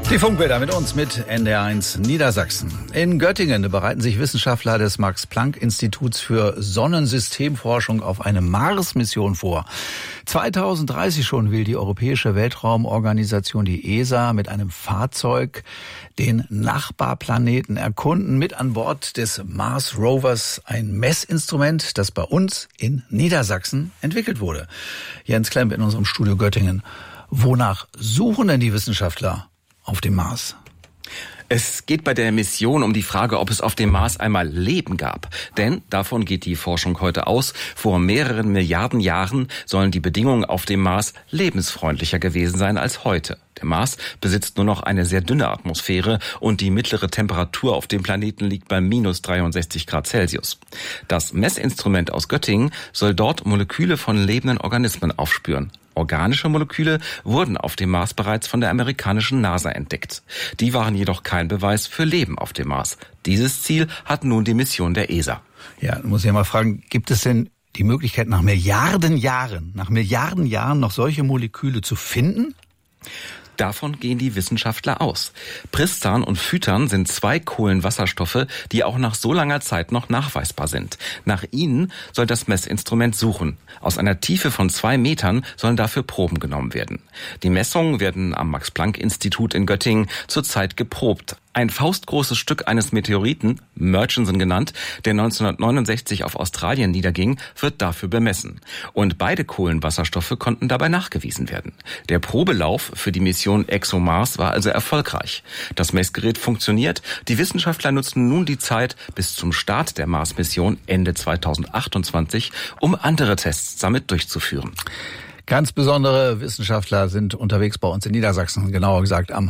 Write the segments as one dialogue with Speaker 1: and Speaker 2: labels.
Speaker 1: Die Funkbilder mit uns, mit NDR1 Niedersachsen. In Göttingen bereiten sich Wissenschaftler des Max-Planck-Instituts für Sonnensystemforschung auf eine Mars-Mission vor. 2030 schon will die Europäische Weltraumorganisation, die ESA, mit einem Fahrzeug den Nachbarplaneten erkunden. Mit an Bord des Mars-Rovers ein Messinstrument, das bei uns in Niedersachsen entwickelt wurde. Jens Klemp in unserem Studio Göttingen. Wonach suchen denn die Wissenschaftler auf dem Mars?
Speaker 2: Es geht bei der Mission um die Frage, ob es auf dem Mars einmal Leben gab. Denn, davon geht die Forschung heute aus, vor mehreren Milliarden Jahren sollen die Bedingungen auf dem Mars lebensfreundlicher gewesen sein als heute. Der Mars besitzt nur noch eine sehr dünne Atmosphäre und die mittlere Temperatur auf dem Planeten liegt bei minus 63 Grad Celsius. Das Messinstrument aus Göttingen soll dort Moleküle von lebenden Organismen aufspüren. Organische Moleküle wurden auf dem Mars bereits von der amerikanischen NASA entdeckt. Die waren jedoch kein Beweis für Leben auf dem Mars. Dieses Ziel hat nun die Mission der ESA.
Speaker 1: Ja, muss ich ja mal fragen, gibt es denn die Möglichkeit, nach Milliarden Jahren noch solche Moleküle zu finden?
Speaker 2: Davon gehen die Wissenschaftler aus. Pristan und Phytan sind zwei Kohlenwasserstoffe, die auch nach so langer Zeit noch nachweisbar sind. Nach ihnen soll das Messinstrument suchen. Aus einer Tiefe von 2 Metern sollen dafür Proben genommen werden. Die Messungen werden am Max-Planck-Institut in Göttingen zurzeit geprobt. Ein faustgroßes Stück eines Meteoriten, Murchison genannt, der 1969 auf Australien niederging, wird dafür bemessen. Und beide Kohlenwasserstoffe konnten dabei nachgewiesen werden. Der Probelauf für die Mission ExoMars war also erfolgreich. Das Messgerät funktioniert. Die Wissenschaftler nutzen nun die Zeit bis zum Start der Mars-Mission Ende 2028, um andere Tests damit durchzuführen.
Speaker 1: Ganz besondere Wissenschaftler sind unterwegs bei uns in Niedersachsen, genauer gesagt am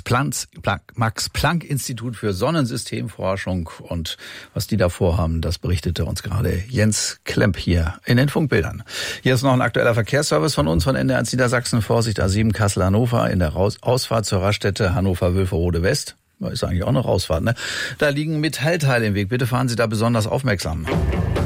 Speaker 1: Max-Planck-Institut für Sonnensystemforschung. Und was die da vorhaben, das berichtete uns gerade Jens Klemp hier in den Funkbildern. Hier ist noch ein aktueller Verkehrsservice von uns, von NDR1 Niedersachsen. Vorsicht, A7 Kassel-Hannover in der Ausfahrt zur Raststätte Hannover-Wülferode West. Ist eigentlich auch eine Ausfahrt, ne? Da liegen Metallteile im Weg. Bitte fahren Sie da besonders aufmerksam.